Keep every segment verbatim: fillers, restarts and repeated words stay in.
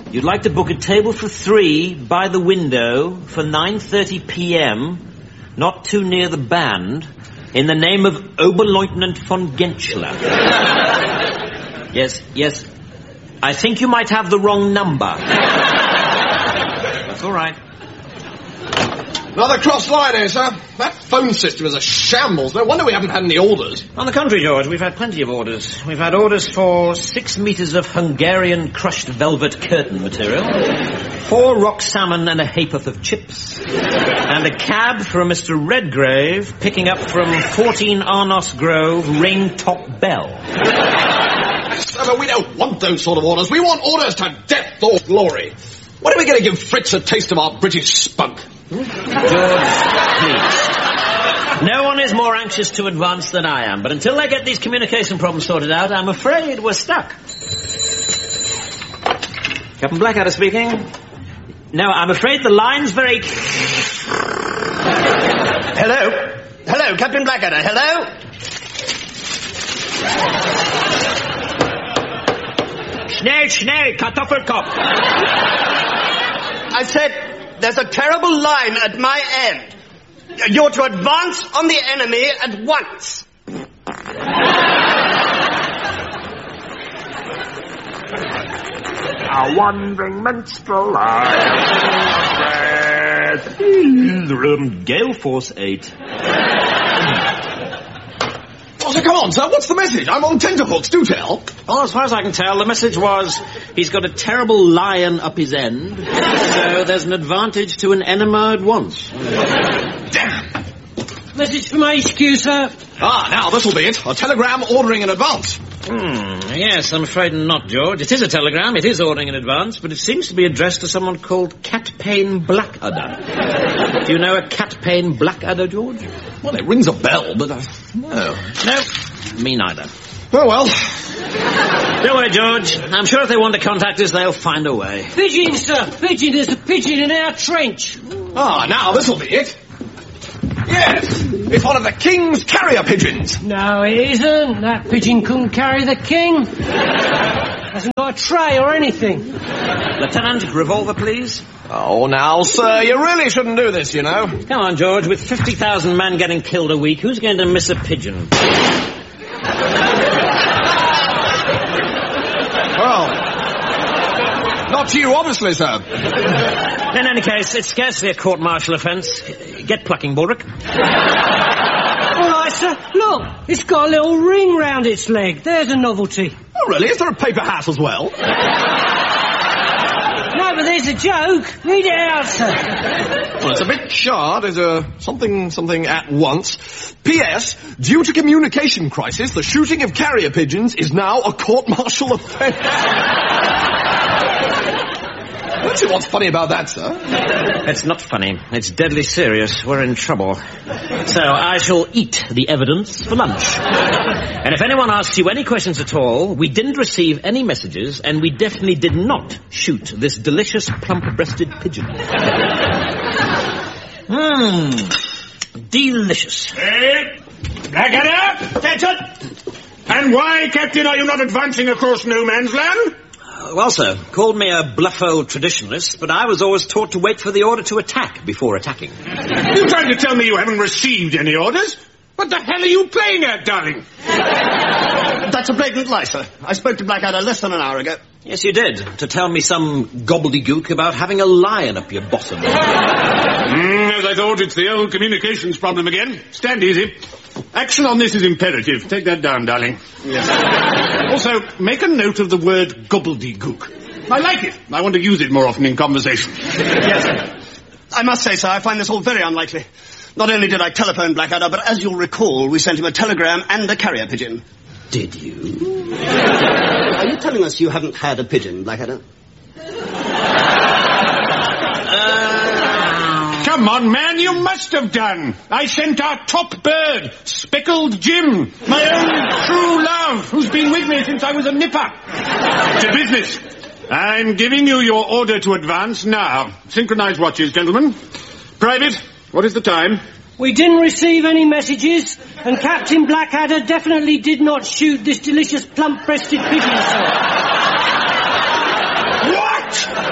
You'd like to book a table for three by the window for nine thirty p.m., not too near the band, in the name of Oberleutnant von Gentschler. Yes, yes. I think you might have the wrong number. That's all right. Another cross line here, sir. That phone system is a shambles. No wonder we haven't had any orders. On the contrary, George, we've had plenty of orders. We've had orders for six metres of Hungarian crushed velvet curtain material, four rock salmon and a ha'porth of chips, and a cab for a Mister Redgrave picking up from fourteen Arnos Grove Ring Top Bell. Sir, but we don't want those sort of orders. We want orders to death or glory. When are we going to give Fritz a taste of our British spunk? George, please. No one is more anxious to advance than I am, but until they get these communication problems sorted out, I'm afraid we're stuck. Captain Blackadder speaking. No, I'm afraid the line's very... Hello? Hello, Captain Blackadder, hello? Schnell, schnell, Kartoffelkopf. I said... There's a terrible line at my end. You're to advance on the enemy at once. A wandering minstrel I Gale Force eight. Oh, so come on, sir. What's the message? I'm on tenterhooks. Do tell. Well, as far as I can tell, the message was he's got a terrible lion up his end, so there's an advantage to an enema at once. Damn. Message from H Q, sir. Ah, now this'll be it. A telegram ordering in advance. Hmm, yes, I'm afraid not, George. It is a telegram, it is ordering in advance, but it seems to be addressed to someone called Catpain Blackadder. Do you know a Catpain Blackadder, George? Well, it rings a bell, but uh, no. No, me neither. Oh, well. Don't worry, George. I'm sure if they want to contact us, they'll find a way. Pigeon, sir. Pigeon. There's a pigeon in our trench. Ah, now this'll be it. Yes, it's one of the King's carrier pigeons. No, it isn't. That pigeon couldn't carry the King. Hasn't got a tray or anything. Lieutenant, revolver, please. Oh, now, sir, you really shouldn't do this, you know. Come on, George. With fifty thousand men getting killed a week, who's going to miss a pigeon? Well, not you, obviously, sir. In any case, it's scarcely a court-martial offence. Get plucking, Bulwark. All right, sir. Look, it's got a little ring round its leg. There's a novelty. Oh, really? Is there a paper hat as well? No, but there's a joke. Read it out, sir. Well, it's a bit shard. There's a something, something at once. P S. Due to communication crisis, the shooting of carrier pigeons is now a court-martial offence. Let's see what's funny about that, sir. It's not funny. It's deadly serious. We're in trouble. So I shall eat the evidence for lunch. And if anyone asks you any questions at all, we didn't receive any messages, and we definitely did not shoot this delicious plump-breasted pigeon. Mmm. Delicious. Hey, Blackadder! Attention! And why, Captain, are you not advancing across no man's land? Well, sir, called me a bluff old traditionalist, but I was always taught to wait for the order to attack before attacking. You trying to tell me you haven't received any orders? What the hell are you playing at, darling? That's a blatant lie, sir. I spoke to Blackadder less than an hour ago. Yes, you did, to tell me some gobbledygook about having a lion up your bottom. Mm, as I thought, it's the old communications problem again. Stand easy. Action on this is imperative. Take that down, darling. Yes. Also, make a note of the word gobbledygook. I like it. I want to use it more often in conversation. Yes, sir. I must say, sir, I find this all very unlikely. Not only did I telephone Blackadder, but as you'll recall, we sent him a telegram and a carrier pigeon. Did you? Are you telling us you haven't had a pigeon, Blackadder? Come on, man, you must have done. I sent our top bird, Speckled Jim, my own true love, who's been with me since I was a nipper. To business. I'm giving you your order to advance now. Synchronize watches, gentlemen. Private, what is the time? We didn't receive any messages, and Captain Blackadder definitely did not shoot this delicious plump-breasted pigeon, sir. What?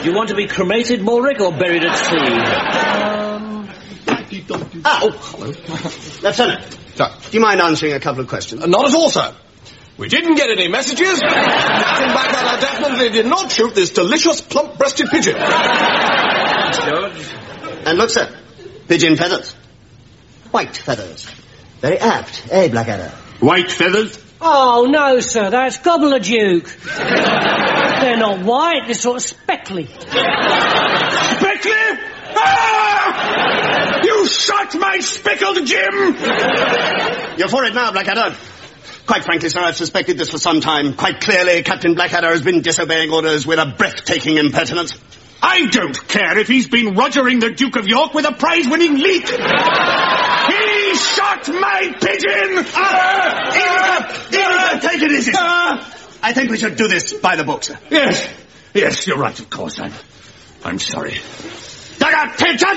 Do you want to be cremated, Mulrick, or buried at sea? Um... Ah, oh, hello. Lieutenant, Sir. do you mind answering a couple of questions? Uh, not at all, sir. We didn't get any messages. Captain Blackadder definitely did not shoot this delicious plump-breasted pigeon. George. And look, sir, pigeon feathers. White feathers. Very apt, eh, Blackadder? White feathers? Oh, no, sir, that's gobbledygook. They're not white, they're sort of speckly. Speckly? Ah! You shot my speckled Jim! You're for it now, Blackadder. Quite frankly, sir, I've suspected this for some time. Quite clearly, Captain Blackadder has been disobeying orders with a breathtaking impertinence. I don't care if he's been rogering the Duke of York with a prize-winning leak. He shot my pigeon! Ah! Edith, Edith, take it easy. Ah! I think we should do this by the book, sir. Yes, yes, you're right, of course. I'm, I'm sorry. Dug out, attention!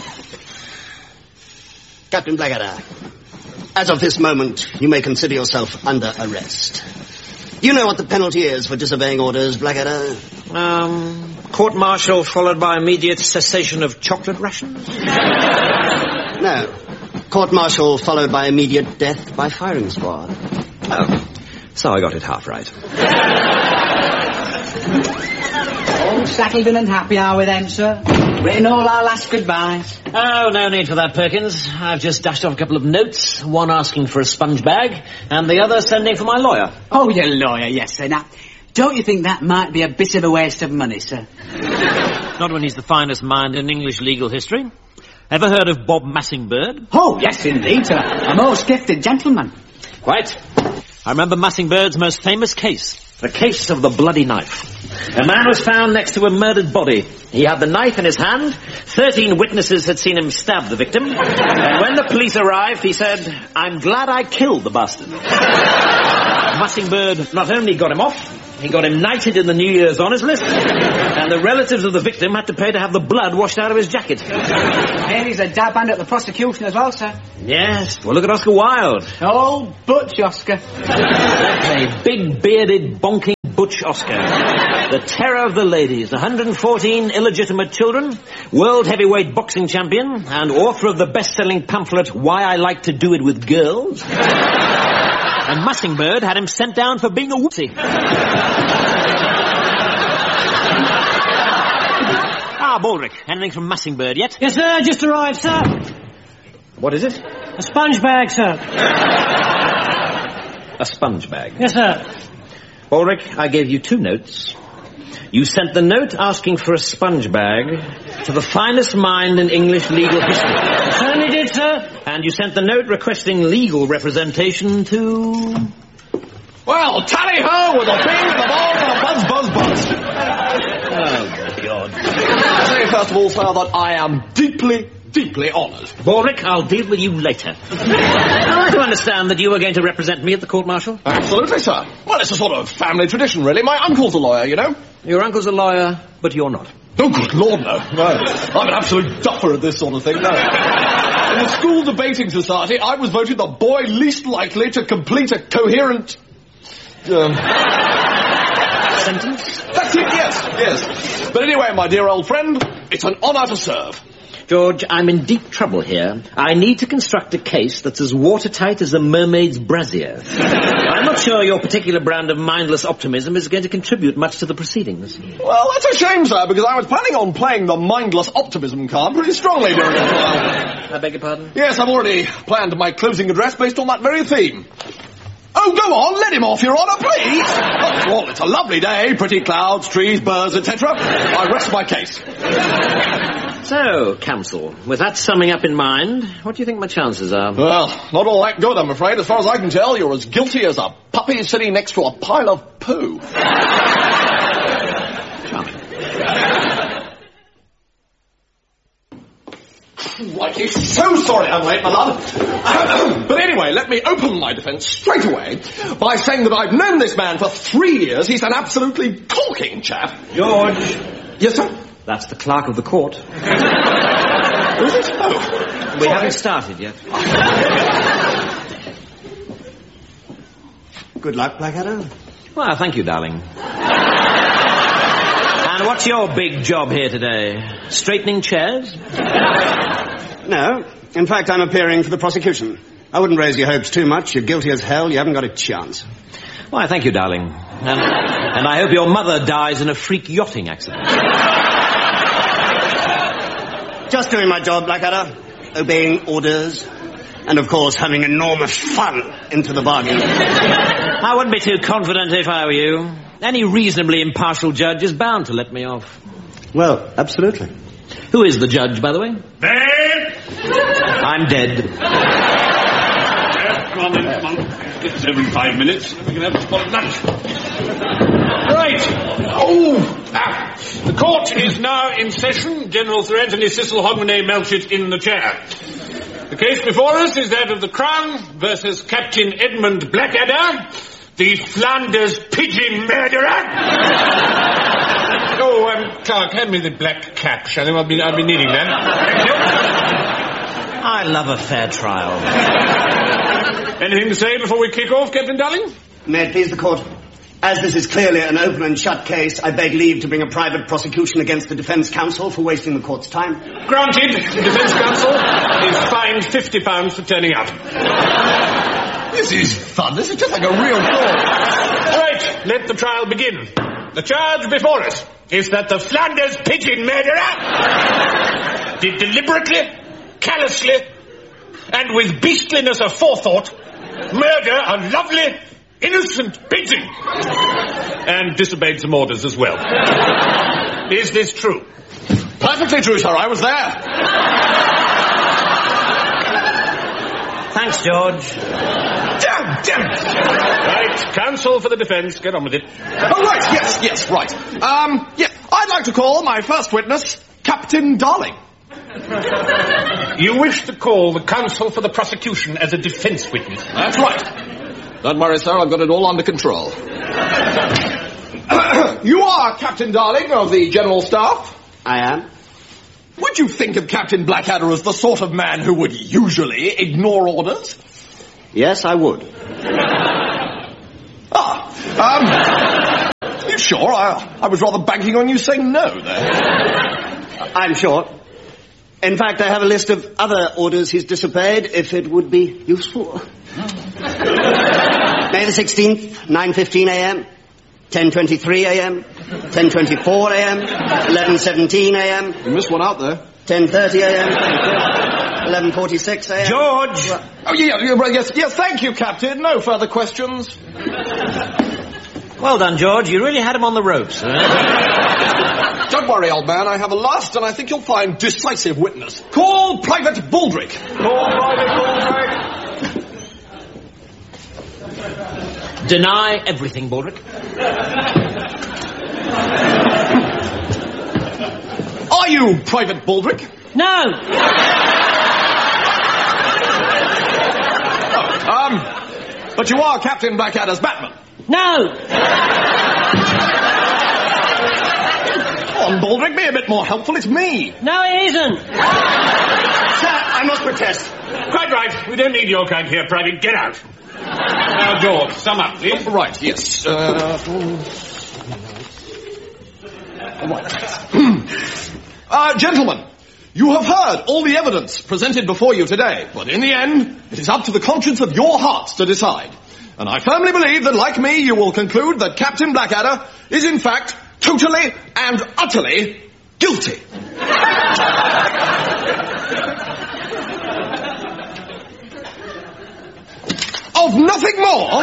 Captain Blackadder, as of this moment, you may consider yourself under arrest. You know what the penalty is for disobeying orders, Blackadder? Um, court-martial followed by immediate cessation of chocolate rations? No. Court-martial followed by immediate death by firing squad. Oh, so I got it half right. All settled in and happy are we then, sir? Written all our last goodbyes. Oh, no need for that, Perkins. I've just dashed off a couple of notes, one asking for a sponge bag, and the other sending for my lawyer. Oh, your lawyer, yes, sir. Now, don't you think that might be a bit of a waste of money, sir? Not when he's the finest mind in English legal history. Ever heard of Bob Massingbird? Oh, yes, indeed, sir. A most gifted gentleman. Quite. I remember Massingbird's most famous case, the case of the bloody knife. A man was found next to a murdered body. He had the knife in his hand. Thirteen witnesses had seen him stab the victim. And when the police arrived, he said, "I'm glad I killed the bastard." Massingbird not only got him off, he got him knighted in the New Year's honours list, and the relatives of the victim had to pay to have the blood washed out of his jacket. And he's a dab hand at the prosecution as well, sir. Yes, well, look at Oscar Wilde. Oh, Butch Oscar. A big, bearded, bonking Butch Oscar. The terror of the ladies, one hundred fourteen illegitimate children, world heavyweight boxing champion, and author of the best-selling pamphlet, Why I Like to Do It With Girls. And Massingbird had him sent down for being a whoopsie. Ah, Baldrick, anything from Massingbird yet? Yes, sir, just arrived, sir. What is it? A sponge bag, sir. A sponge bag. Yes, sir. Baldrick, I gave you two notes. You sent the note asking for a sponge bag to the finest mind in English legal history. Certainly did, sir. And you sent the note requesting legal representation to... Well, tally-ho with a bing and the balls and a buzz, buzz, buzz. Oh, God. I say, first of all, sir, that I am deeply, deeply honoured. Baldrick, I'll deal with you later. Now, I do understand that you are going to represent me at the court-martial? Absolutely, sir. Well, it's a sort of family tradition, really. My uncle's a lawyer, you know. Your uncle's a lawyer, but you're not. Oh, good Lord, no. No. I'm an absolute duffer at this sort of thing, no. In the school debating society, I was voted the boy least likely to complete a coherent... Um... Sentence? That's it, yes, yes. But anyway, my dear old friend, it's an honour to serve. George, I'm in deep trouble here. I need to construct a case that's as watertight as a mermaid's brassiere. I'm not sure your particular brand of mindless optimism is going to contribute much to the proceedings. Well, that's a shame, sir, because I was planning on playing the mindless optimism card pretty strongly during the trial. I beg your pardon? Yes, I've already planned my closing address based on that very theme. Oh, go on, let him off, Your Honour, please. After all, it's a lovely day, pretty clouds, trees, birds, et cetera. I rest my case. So, counsel, with that summing up in mind, what do you think my chances are? Well, not all that good, I'm afraid. As far as I can tell, you're as guilty as a puppy sitting next to a pile of poo. Charming. Right, he's so sorry I'm late, my love. But anyway, let me open my defence straight away by saying that I've known this man for three years. He's an absolutely corking chap. George. Yes, sir? That's the clerk of the court. Is it? Oh. We haven't started yet. Good luck, Blackadder. Well, thank you, darling. And what's your big job here today? Straightening chairs? No. In fact, I'm appearing for the prosecution. I wouldn't raise your hopes too much. You're guilty as hell. You haven't got a chance. Why, thank you, darling. And, and I hope your mother dies in a freak yachting accident. Just doing my job, Blackadder. Obeying orders. And, of course, having enormous fun into the bargain. I wouldn't be too confident if I were you. Any reasonably impartial judge is bound to let me off. Well, absolutely. Who is the judge, by the way? Dead! I'm dead. Yeah, come on then, come on. It's every five minutes. We can have a spot of lunch. Right. Oh! Ah. The court is now in session. General Sir Anthony Cecil Hogmanay Melchett in the chair. The case before us is that of the Crown versus Captain Edmund Blackadder, the Flanders pigeon murderer. Oh, um, Clark, hand me the black cap, shall you? I'll be, I'll be needing that. Thank you. I love a fair trial. Anything to say before we kick off, Captain Darling? May it please the court. As this is clearly an open and shut case, I beg leave to bring a private prosecution against the defence counsel for wasting the court's time. Granted, the defence counsel is fined fifty pounds for turning up. This is fun. This is just like a real court. All right, let the trial begin. The charge before us is that the Flanders pigeon murderer did deliberately, callously, and with beastliness of forethought murder a lovely, innocent pigeon. And disobeyed some orders as well. Is this true? Perfectly true, sir. I was there. Thanks, George. Damn, damn it. Right, counsel for the defence. Get on with it. Oh, right. Yes, yes, right. Um, yeah, I'd like to call my first witness Captain Darling. You wish to call the counsel for the prosecution as a defence witness? That's right. Don't worry, sir, I've got it all under control. You are Captain Darling of the General Staff? I am. Would you think of Captain Blackadder as the sort of man who would usually ignore orders? Yes, I would. Ah, um, you sure? I, I was rather banking on you saying no there. I'm sure. In fact, I have a list of other orders he's disobeyed, if it would be useful. May the sixteenth, nine fifteen a.m., ten twenty-three a.m., ten twenty-four a.m., eleven seventeen a.m. You missed one out there. ten thirty a.m., eleven forty-six a.m. George! Oh, yeah, yeah, yes, yes, thank you, Captain. No further questions. Well done, George. You really had him on the ropes, huh? Don't worry, old man. I have a last and I think you'll find decisive witness. Call Private Baldrick. Call Private Baldrick. Deny everything, Baldrick. Are you Private Baldrick? No! Oh, um, but you are Captain Blackadder's Batman. No! Come on, Baldrick, be a bit more helpful. It's me. No, it isn't. Sir, I must protest. Quite right. We don't need your kind here, Private. Get out. Now, George, sum up, please. Right, yes. Uh, right. uh, gentlemen, you have heard all the evidence presented before you today, but in the end, it is up to the conscience of your hearts to decide. And I firmly believe that, like me, you will conclude that Captain Blackadder is, in fact, totally and utterly guilty. Of nothing more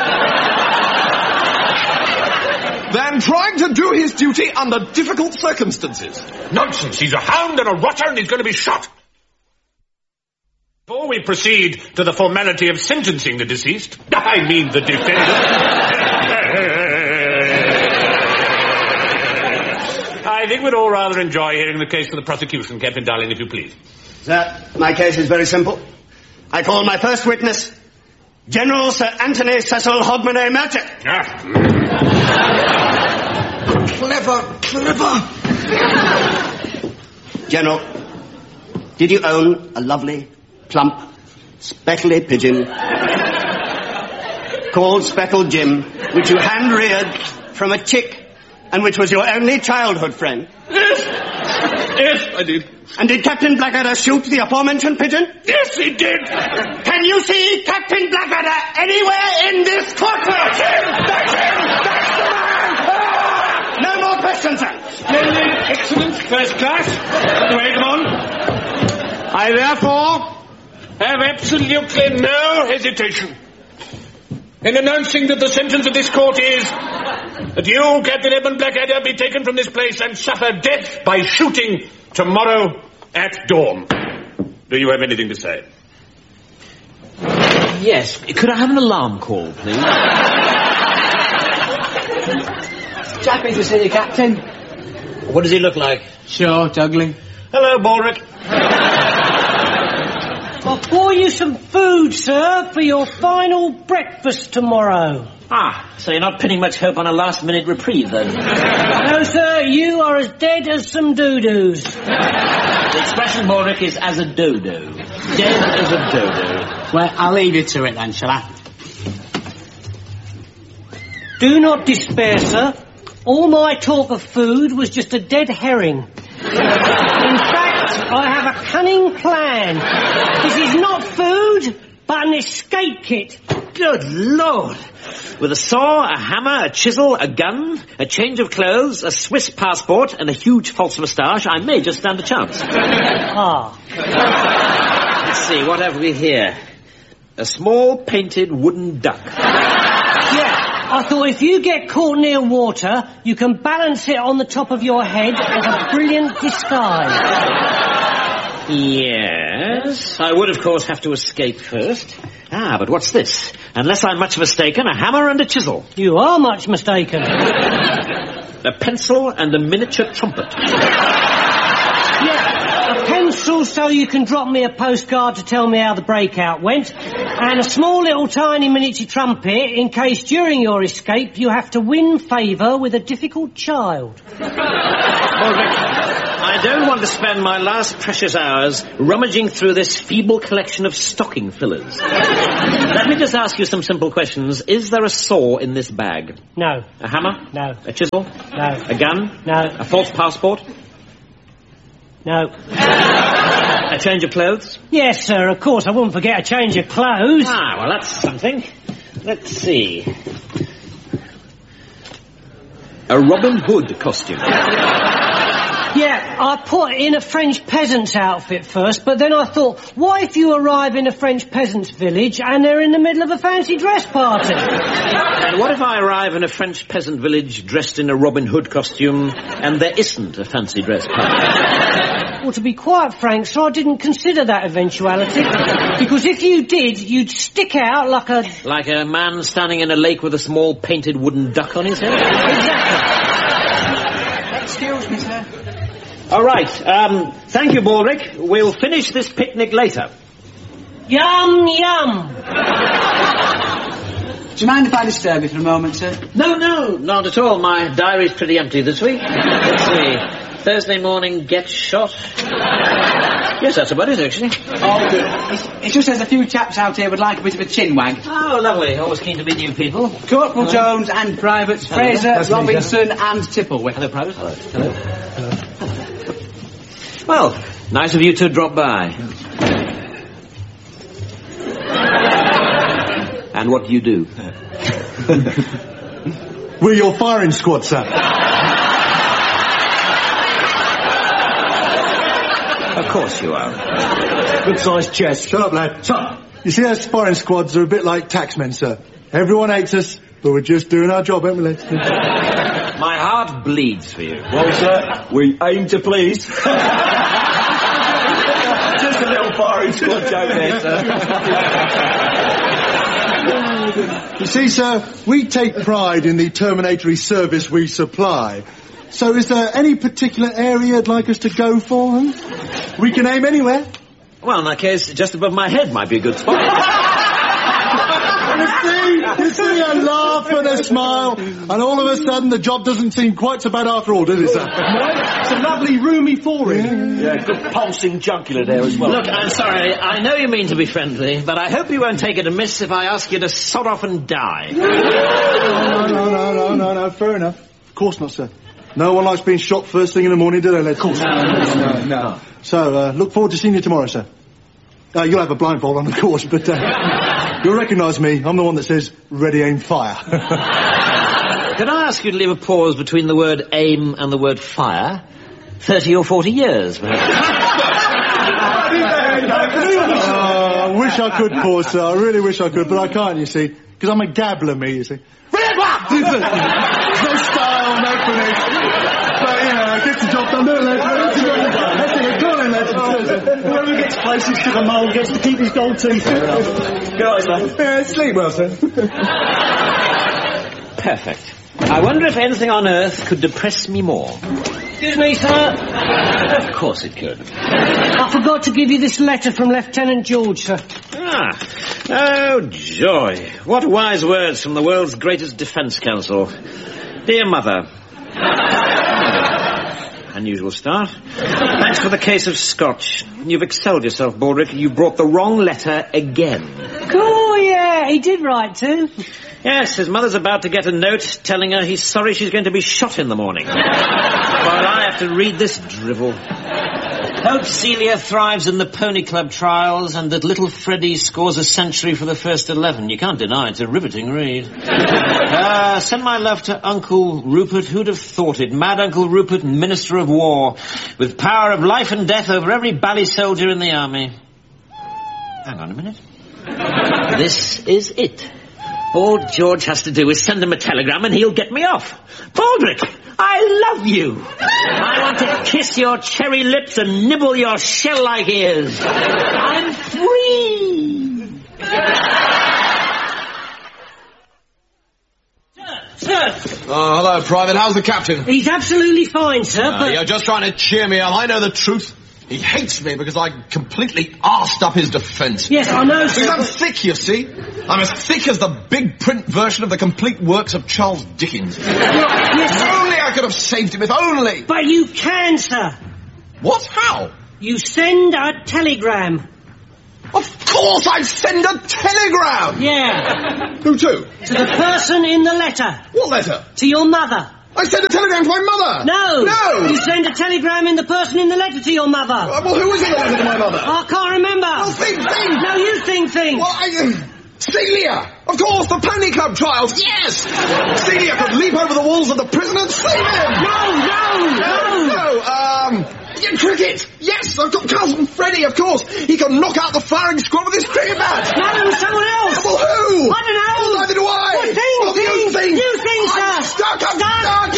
than trying to do his duty under difficult circumstances. Nonsense. He's a hound and a rotter and he's going to be shot. Before we proceed to the formality of sentencing the deceased, I mean the defendant, I think we'd all rather enjoy hearing the case for the prosecution, Captain Darling, if you please. Sir, my case is very simple. I call my first witness General Sir Anthony Cecil Hogmanay Melchett. Ah. Clever, clever. General, did you own a lovely, plump, speckly pigeon called Speckled Jim, which you hand-reared from a chick And which was your only childhood friend? Yes. Yes, I did. And did Captain Blackadder shoot the aforementioned pigeon? Yes, he did. Can you see Captain Blackadder anywhere in this courtroom? That's him! That's him! That's the man! Ah! No more questions, sir. Splendid, excellent, first class. Wait, come on. I therefore have absolutely no hesitation in announcing that the sentence of this court is that you, Captain Edmund Blackadder, be taken from this place and suffer death by shooting tomorrow at dawn. Do you have anything to say? Yes. Could I have an alarm call, please? Happy to see you, Captain. What does he look like? Short, ugly. Hello, Baldrick. I'll pour you some food, sir, for your final breakfast tomorrow. Ah, so you're not pinning much hope on a last-minute reprieve, then? No, sir, you are as dead as some doo-doos. The expression, Baldrick, is as a dodo. Dead as a dodo. Well, I'll leave you to it then, shall I? Do not despair, sir. All my talk of food was just a dead herring. In fact, I have a cunning plan. This is not food, but an escape kit. Good Lord! With a saw, a hammer, a chisel, a gun, a change of clothes, a Swiss passport, and a huge false moustache, I may just stand a chance. Ah. Let's see, what have we here? A small painted wooden duck. Yeah, I thought if you get caught near water, you can balance it on the top of your head as a brilliant disguise. Yes, I would, of course, have to escape first. Ah, but what's this? Unless I'm much mistaken, a hammer and a chisel. You are much mistaken. A pencil and a miniature trumpet. Yeah, a pencil so you can drop me a postcard to tell me how the breakout went, and a small little tiny miniature trumpet in case during your escape you have to win favour with a difficult child. I don't want to spend my last precious hours rummaging through this feeble collection of stocking fillers. Let me just ask you some simple questions. Is there a saw in this bag? No. A hammer? No. A chisel? No. A gun? No. A false passport? No. A change of clothes? Yes, sir, of course. I wouldn't forget a change of clothes. Ah, well, that's something. Let's see. A Robin Hood costume. Yeah, I put in a French peasant's outfit first, but then I thought, what if you arrive in a French peasant's village and they're in the middle of a fancy dress party? And what if I arrive in a French peasant village dressed in a Robin Hood costume and there isn't a fancy dress party? Well, to be quite frank, sir, I didn't consider that eventuality. Because if you did, you'd stick out like a... Like a man standing in a lake with a small painted wooden duck on his head? Exactly. Excuse me, sir. All right. Um, thank you, Baldrick. We'll finish this picnic later. Yum, yum. Do you mind if I disturb you for a moment, sir? No, no, not at all. My diary's pretty empty this week. Let's see. Thursday morning, get shot. Yes, that's about it, actually. Oh, good. It's, it's just there's a few chaps out here would like a bit of a chin wag. Oh, lovely. Always keen to meet new people. Corporal Hello. Jones and Privates Fraser, Nice to meet you. Robinson and Tipplewhite. Hello, Private. Hello. Hello. Hello. Well, nice of you to drop by. And what do you do? We're your firing squad, sir. Of course you are. Good sized chest. Shut up, lad. Shut up. You see, us firing squads are a bit like taxmen, sir. Everyone hates us, but we're just doing our job, ain't we, lads? My heart bleeds for you. Well, sir, we aim to please. Just a little firing squad joke there, sir. You see, sir, we take pride in the terminatory service we supply. So is there any particular area you'd like us to go for? Huh? We can aim anywhere. Well, in that case, just above my head might be a good spot. You see, you see a laugh and a smile, and all of a sudden the job doesn't seem quite so bad after all, does it, sir? It's a lovely roomy forehead. Yeah, good pulsing jugular there as well. Look, I'm sorry. I know you mean to be friendly, but I hope you won't take it amiss if I ask you to sod off and die. No, no, no, no, no, no, fair enough. Of course not, sir. No one likes being shot first thing in the morning, do they, lads? Of course not. No, no, no. So, uh, look forward to seeing you tomorrow, sir. Uh, you'll have a blindfold on, of course, but uh, you'll recognise me. I'm the one that says, ready, aim, fire. Could I ask you to leave a pause between the word aim and the word fire? Thirty or forty years, perhaps. uh, I wish I could pause, sir. I really wish I could, but I can't, you see. Because I'm a gabbler, me, you see. No style, no finish. But, you know, gets the job done, don't it, lads? Let's take it, go on, lads. Whoever gets closest to the mole gets to keep his gold teeth. Good night, lads. Yeah, sleep well, sir. Perfect. I wonder if anything on earth could depress me more. Excuse me, sir. Of course it could. I forgot to give you this letter from Lieutenant George, sir. Ah. Oh, joy. What wise words from the world's greatest defence counsel. Dear Mother. Unusual start. Thanks for the case of Scotch. You've excelled yourself, Baldrick. You brought the wrong letter again. Oh, yeah, he did write too. Yes, his mother's about to get a note telling her he's sorry she's going to be shot in the morning. While I have to read this drivel. Hope Celia thrives in the Pony Club trials and that little Freddie scores a century for the first eleven. You can't deny it's a riveting read. Uh, send my love to Uncle Rupert. Who'd have thought it? Mad Uncle Rupert, Minister of War, with power of life and death over every bally soldier in the army. Hang on a minute. This is it. All George has to do is send him a telegram and he'll get me off. Baldrick, I love you. I want to kiss your cherry lips and nibble your shell-like ears. I'm free. Sir. Oh, hello, Private. How's the captain? He's absolutely fine, sir, Uh, but... you're just trying to cheer me up. I know the truth. He hates me because I completely arsed up his defence. Yes, I know, sir. Because I'm thick, you see. I'm as thick as the big print version of the complete works of Charles Dickens. If only I could have saved him, if only. But you can, sir. What? How? You send a telegram. Of course I'd send a telegram! Yeah. Who to? To the person in the letter. What letter? To your mother. I sent a telegram to my mother! No! No! You send a telegram in the person in the letter to your mother. Uh, well, who was in the letter to my mother? I can't remember. Well, think, think! No, you think, think. Well, I... Uh, Celia! Of course, the Pony Club trials, yes! Celia could leap over the walls of the prison and save him! No, no, no! No, um... Yeah, cricket! Yes, I've got cousin Freddie, of course! He can knock out the firing squad with his cricket bat! No, someone else! Well, who? I don't know! Well, neither do I! What thing? Well, you think! You think, sir! I'm stuck, I'm Stop.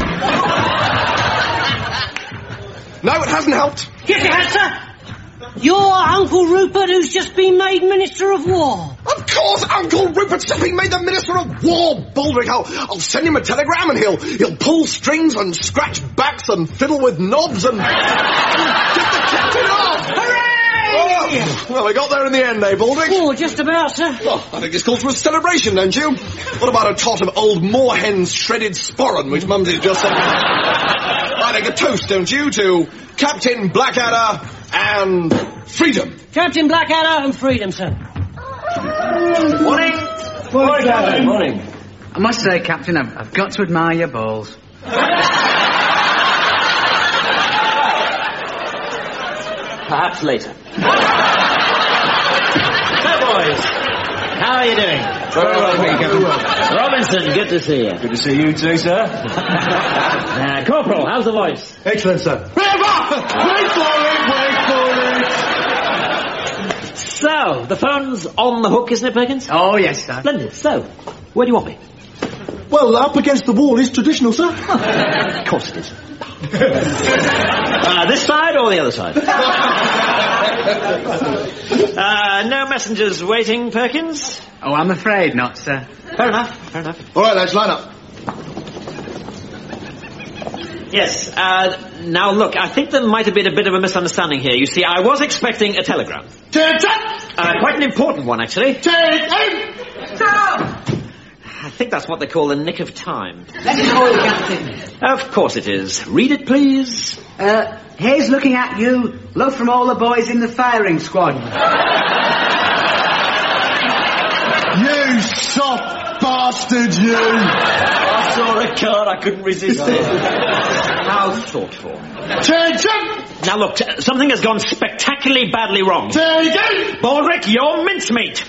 stuck! No, it hasn't helped. Yes, it has, sir. Your Uncle Rupert, who's just been made Minister of War. Of course, Uncle Rupert's just been made the Minister of War, Baldrick. I'll, I'll send him a telegram and he'll he'll pull strings and scratch backs and fiddle with knobs and get the captain off. Hooray! Oh, well, we got there in the end, eh, Baldrick? Oh, just about, sir. Well, I think it's called for a celebration, don't you? What about a tot of old moorhen's shredded sporran, which Mumsy's just sent me? I think a toast, don't you, to Captain Blackadder and freedom. Captain Blackadder and freedom, sir. Morning. Morning, Captain. Morning. I must say, Captain, I've, I've got to admire your balls. Perhaps later. So, boys, how are you doing? Very well, thank you, Captain. Robinson, good to see you. Good to see you too, sir. Uh, Corporal, how's the voice? Excellent, sir. Wait for it, wait for it. So, the phone's on the hook, isn't it, Perkins? Oh, yes, sir. Splendid. So, where do you want me? Well, up against the wall is traditional, sir. Of course it is. uh, this side or the other side? uh, no messengers waiting, Perkins? Oh, I'm afraid not, sir. Fair enough, fair enough. All right, lads, line up. Yes, uh, now look, I think there might have been a bit of a misunderstanding here. You see, I was expecting a telegram. Uh, quite an important one, actually. I think that's what they call the nick of time. Let it go, Captain. Of course it is. Read it, please. Uh, here's looking at you. Love from all the boys in the firing squad. You soft bastard, you! I saw a card, I couldn't resist it. How thoughtful. Attention! Now look, t- something has gone spectacularly badly wrong. Attention! Baldrick, you're mincemeat.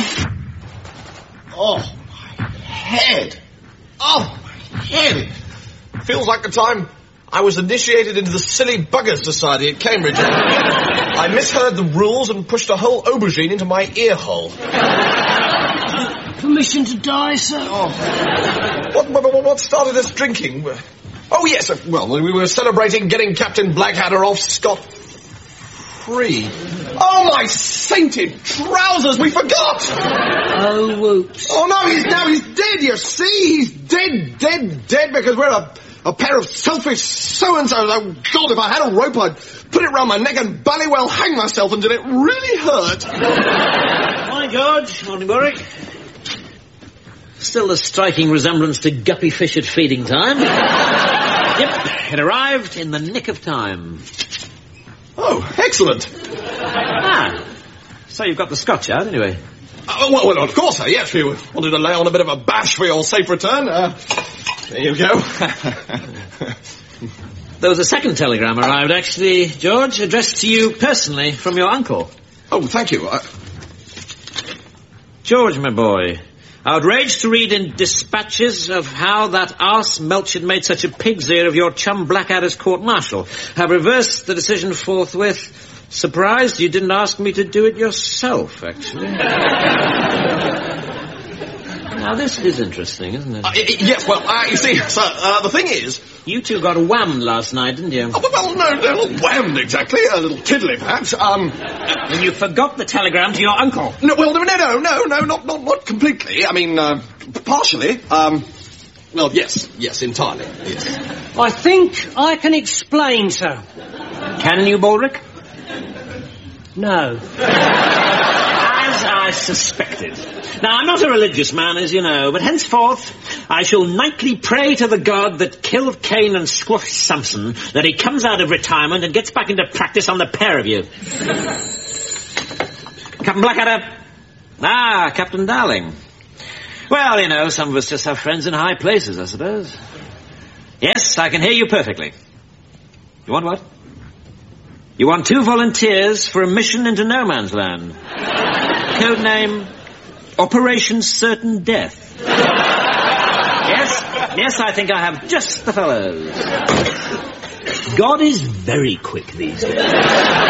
Oh, my head. Oh, my head. Feels like the time I was initiated into the Silly Buggers Society at Cambridge. I misheard the rules and pushed a whole aubergine into my ear hole. Permission to die, sir? Oh. What, what, what started us drinking? Oh, yes, uh, well, we were celebrating getting Captain Blackadder off scot-free. Oh, my sainted trousers, we forgot! Oh, whoops. Oh, no, he's now, he's dead, you see? He's dead, dead, dead, because we're a, a pair of selfish so-and-sos. Oh, God, if I had a rope, I'd put it round my neck and bloody well hang myself until it really hurt. Morning, George. Morning, Warwick. Still a striking resemblance to guppy fish at feeding time. Yep, it arrived in the nick of time. Oh, excellent. Ah, so you've got the scotch out, anyway. Uh, well, well, of course, sir, yes. We wanted to lay on a bit of a bash for your safe return. Uh, there you go. There was a second telegram arrived, actually, George, addressed to you personally from your uncle. Oh, thank you. Uh... George, my boy, outraged to read in dispatches of how that arse Melch had made such a pig's ear of your chum Blackadder's court-martial. Have reversed the decision forthwith. Surprised you didn't ask me to do it yourself, actually. Now, this is interesting, isn't it? Uh, y- yes, well, uh, you see, sir, uh, the thing is... You two got whammed last night, didn't you? Oh, well, no, no, not whammed exactly. A little tiddly, perhaps. Um... And you forgot the telegram to your uncle. No, well, no, no, no, no, no, not, not, not completely. I mean, uh, partially. Um... Well, yes, yes, entirely, yes. I think I can explain, sir. Can you, Baldrick? No. As I suspected. Now, I'm not a religious man, as you know, but henceforth I shall nightly pray to the God that killed Cain and squashed Samson that he comes out of retirement and gets back into practice on the pair of you. Captain Blackadder. Ah, Captain Darling. Well, you know, some of us just have friends in high places, I suppose. Yes, I can hear you perfectly. You want what? You want two volunteers for a mission into no man's land. Code name, Operation Certain Death. Yes, yes, I think I have just the fellows. God is very quick these days.